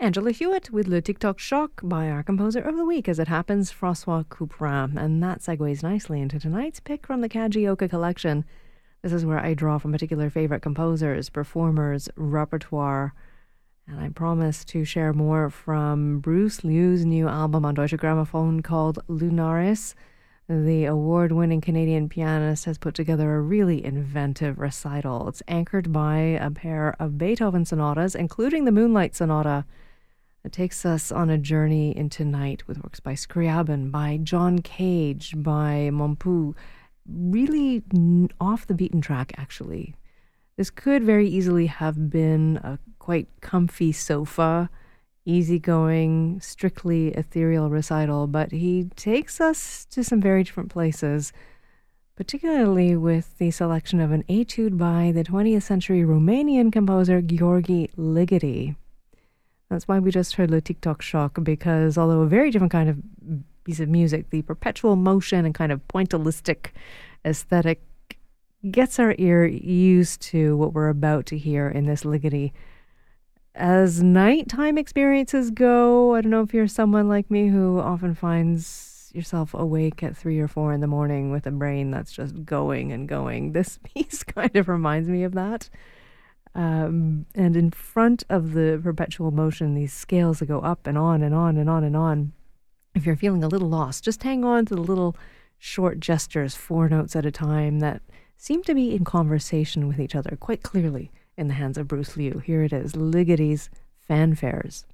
Angela Hewitt with Le TikTok Choc by our composer of the week, as it happens, Francois Couperin. And that segues nicely into tonight's pick from the Kajioka collection. This is where I draw from particular favorite composers, performers, repertoire. And I promise to share more from Bruce Liu's new album on Deutsche Grammophon called Lunaris. The award-winning Canadian pianist has put together a really inventive recital. It's anchored by a pair of Beethoven sonatas, including the Moonlight Sonata. It takes us on a journey into night with works by Scriabin, by John Cage, by Montpu. Really off the beaten track, actually. This could very easily have been a quite comfy sofa, easygoing, strictly ethereal recital, but he takes us to some very different places, particularly with the selection of an etude by the 20th century Romanian composer Gheorghe Ligeti. That's why we just heard Le TikTok Choc, because although a very different kind of piece of music, the perpetual motion and kind of pointillistic aesthetic gets our ear used to what we're about to hear in this Ligeti. As nighttime experiences go, I don't know if you're someone like me who often finds yourself awake at 3 or 4 in the morning with a brain that's just going and going. This piece kind of reminds me of that. And in front of the perpetual motion, these scales that go up and on and on and on and on. If you're feeling a little lost, just hang on to the little short gestures, 4 notes at a time, that seem to be in conversation with each other quite clearly in the hands of Bruce Liu. Here it is, Ligeti's Fanfares.